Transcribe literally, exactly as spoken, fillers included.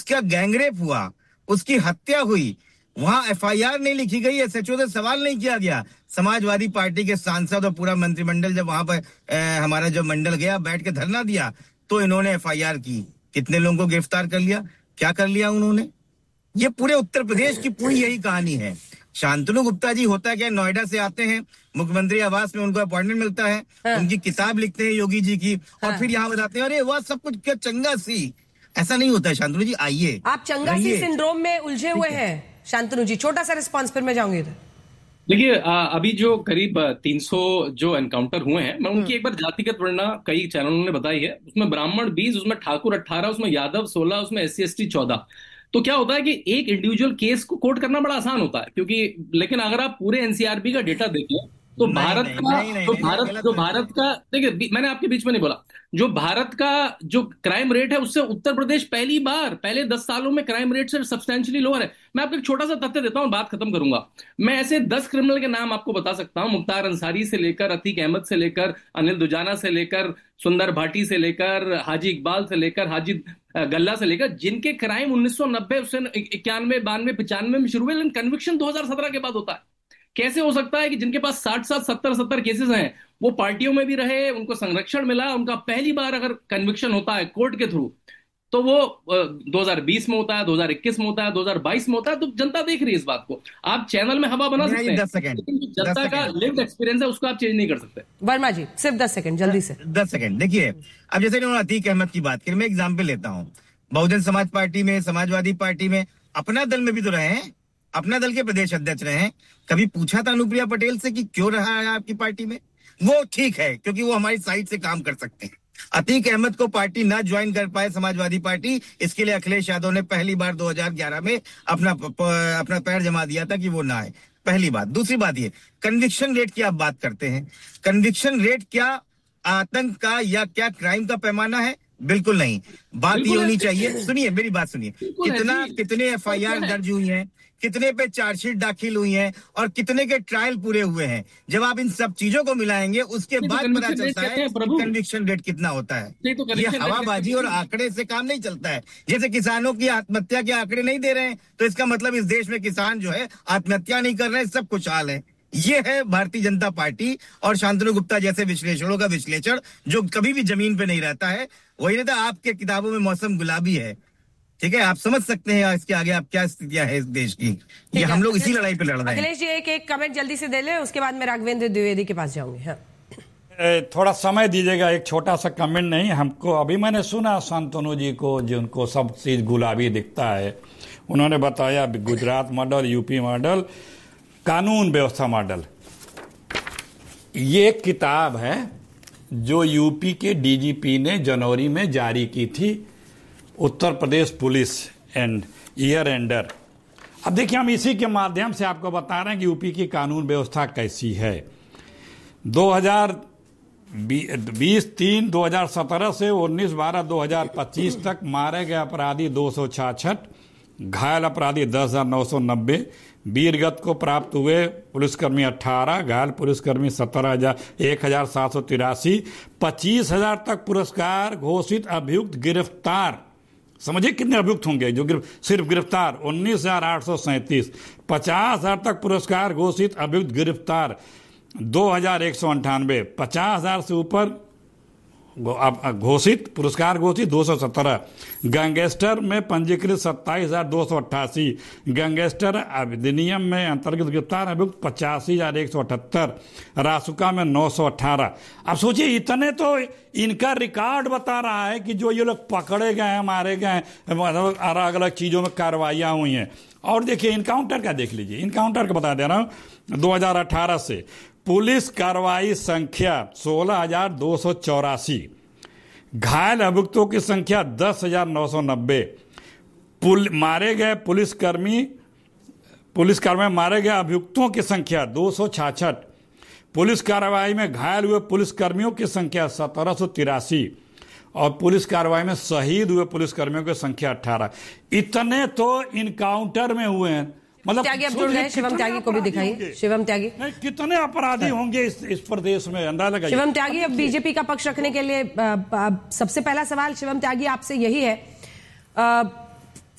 उसका गैंगरेप हुआ, उसकी हत्या हुई, वहां एफ आई आर नहीं लिखी गई, एस एच ओ से सवाल नहीं किया गया। समाजवादी पार्टी के सांसद और पूरा मंत्रिमंडल जब वहां पर ए, हमारा जो मंडल गया, बैठ के धरना दिया, तो इन्होंने एफ आई आर की। कितने लोगों को गिरफ्तार कर लिया, क्या कर लिया उन्होंने? ये पूरे उत्तर प्रदेश की पूरी यही कहानी है। शांतनु गुप्ता जी होता क्या, नोएडा से आते हैं, मुख्यमंत्री आवास में उनको अपॉइंटमेंट मिलता है, हाँ। उनकी किताब लिखते हैं योगी जी की, और हाँ। फिर यहाँ बताते हैं अरे वह सब कुछ क्या चंगा सी। ऐसा नहीं होता है शांतनु जी। आइए, आप चंगा सी सिंड्रोम में उलझे हुए हैं शांतनु जी। छोटा सा रिस्पॉन्स, फिर मैं जाऊंगी। देखिए, अभी जो करीब तीन सौ जो एनकाउंटर हुए हैं, मैं उनकी एक बार जातिगत गणना कई चैनलों ने बताई है। उसमें ब्राह्मण बीस, उसमें ठाकुर अट्ठारह, उसमें यादव सोलह, उसमें एस सी एस टी चौदह। तो क्या होता है कि एक इंडिविजुअल केस को कोट करना बड़ा आसान होता है, क्योंकि लेकिन अगर आप पूरे एन सी आर बी का डेटा देखें तो नहीं, भारत नहीं, का नहीं, नहीं, जो नहीं, भारत जो भारत का देखिए, मैंने आपके बीच में नहीं बोला, जो भारत का जो क्राइम रेट है उससे उत्तर प्रदेश पहली बार पहले दस सालों में क्राइम रेट से सब्सटेंशियली लोअर है। मैं आपको एक छोटा सा तथ्य देता हूं, बात खत्म करूंगा। मैं ऐसे दस क्रिमिनल के नाम आपको बता सकता हूं, मुख्तार अंसारी से लेकर, अतीक अहमद से लेकर, अनिल दुजाना से लेकर, सुंदर भाटी से लेकर, हाजी इकबाल से लेकर, हाजी गल्ला से लेकर, जिनके क्राइम उन्नीस सौ नब्बे इक्यानवे बानवे पचानवे में शुरू हुए, लेकिन कन्विक्शन दो हजार सत्रह के बाद होता है। कैसे हो सकता है कि जिनके पास साठ साठ सत्तर सत्तर केसेस हैं, वो पार्टियों में भी रहे, उनको संरक्षण मिला, उनका पहली बार अगर कन्विक्शन होता है कोर्ट के थ्रू, तो वो दो हज़ार बीस में होता है, दो हज़ार इक्कीस में होता है, दो हज़ार बाईस में होता है। तो जनता देख रही है इस बात को। आप चैनल में हवा बना सकते हैं, लेकिन जनता का लिव्ड एक्सपीरियंस है उसको आप चेंज नहीं कर सकते। वर्मा जी, सिर्फ दस सेकंड, जल्दी से दस सेकंड। देखिए, अब जैसे उन्होंने अतीक अहमद की बात की, मैं एग्जाम्पल लेता हूँ। बहुजन समाज पार्टी में, समाजवादी पार्टी में, अपना दल में भी तो रहे हैं, अपना दल के प्रदेश अध्यक्ष रहे हैं। कभी पूछा था अनुप्रिया पटेल से कि क्यों रहा है आपकी पार्टी में? वो ठीक है, क्योंकि वो हमारी साइड से काम कर सकते हैं। अतीक अहमद को पार्टी ना ज्वाइन कर पाए समाजवादी पार्टी, इसके लिए अखिलेश यादव ने पहली बार दो हज़ार ग्यारह में अपना अपना पैर जमा दिया था कि वो ना आए। पहली बात। दूसरी बात, ये कन्विक्शन रेट की आप बात करते हैं, कन्विक्शन रेट क्या आतंक का या क्या क्राइम का पैमाना है? बिल्कुल नहीं। बात ये होनी चाहिए, सुनिए मेरी बात सुनिए, कितना कितने एफ आई आर दर्ज हुई हैं, कितने पे चार्जशीट दाखिल हुई हैं, और कितने के ट्रायल पूरे हुए हैं। जब आप इन सब चीजों को मिलाएंगे, उसके बाद पता चलता है कन्विक्शन रेट कितना होता है। ये हवाबाजी और आंकड़े से काम नहीं चलता है। जैसे किसानों की आत्महत्या के आंकड़े नहीं दे रहे हैं, तो इसका मतलब इस देश में किसान जो है आत्महत्या नहीं कर रहे हैं, सब खुशहाल है। ये है भारतीय जनता पार्टी और शांतनु गुप्ता जैसे विश्लेषणों का विश्लेषण, जो कभी भी जमीन पे नहीं रहता है। वही नहीं था, आपके किताबों में मौसम गुलाबी है, ठीक है, आप समझ सकते हैं इसके आगे आप क्या स्थितियां है इस देश की। ये हम लोग इसी लड़ाई पे लड़ रहे हैं। अखिलेश जी, एक एक कमेंट जल्दी से दे ले, उसके बाद मैं राघवेंद्र द्विवेदी के पास जाऊंगी। हाँ। थोड़ा समय दीजिएगा, एक छोटा सा कमेंट नहीं हमको। अभी मैंने सुना शांतनु जी को, जिनको सब चीज गुलाबी दिखता है, उन्होंने बताया गुजरात मॉडल, यूपी मॉडल, कानून व्यवस्था मॉडल। ये एक किताब है जो यूपी के डी जी पी ने जनवरी में जारी की थी, Uttar Pradesh police and year ender. अब देखिए, हम इसी के माध्यम से आपको बता रहे हैं कि यूपी की कानून व्यवस्था कैसी है। दो हज़ार बीस तीन दो हज़ार सत्रह से उन्नीस बारह दो हज़ार पच्चीस तक मारे गए अपराधी दो सौ छियासठ, घायल अपराधी दस हजार नौ सौ नब्बे, वीरगति को प्राप्त हुए पुलिसकर्मी अठारह, घायल पुलिसकर्मी सत्रह हजार एक हजार सात सौ तिरासी, पच्चीस हजार तक पुरस्कार घोषित अभियुक्त गिरफ्तार। समझिए कितने अभियुक्त होंगे जो गिर, सिर्फ गिरफ्तार उन्नीस हजार आठ सौ सैंतीस, पचास हजार तक पुरस्कार घोषित अभियुक्त गिरफ्तार दो हजार एक सौ अंठानवे, पचास हजार से ऊपर घोषित पुरस्कार घोषित दो सौ सत्रह, गैंगस्टर में पंजीकृत सत्ताईस हजार दो सौ अट्ठासी, गैंगस्टर अधिनियम में अंतर्गत गिरफ्तार अभियुक्त पचासी हजार एक सौ अठहत्तर, रासुका में नौ सौ अठारह। अब सोचिए, इतने तो इनका रिकॉर्ड बता रहा है कि जो ये लोग पकड़े गए हैं, मारे गए हैं, अलग अलग चीजों में कार्रवाइयां हुई हैं। और देखिए इनकाउंटर का देख लीजिए, इनकाउंटर का बता दे रहा हूं, दो हजार अठारह से पुलिस कार्रवाई संख्या सोलह हजार दो सौ चौरासी, घायल अभियुक्तों की संख्या दस हजार नौ सौ नब्बे, मारे गए पुलिसकर्मी पुलिस कार्रवाई मारे गए अभियुक्तों की संख्या दो सौ छियासठ, पुलिस कार्रवाई में घायल हुए पुलिसकर्मियों की संख्या सत्रह सौ तिरासी, और पुलिस कार्रवाई में शहीद हुए पुलिसकर्मियों की संख्या अठारह। इतने तो इनकाउंटर में हुए हैं। मतलब त्यागी अब जुड़ गए, शिवम त्यागी को भी दिखाइए। शिवम त्यागी, नहीं कितने अपराधी होंगे इस, इस प्रदेश में, अंदाजा लगाइए। शिवम त्यागी, अब बीजेपी का पक्ष रखने के लिए आ, आ, सबसे पहला सवाल शिवम त्यागी आपसे यही है, आ,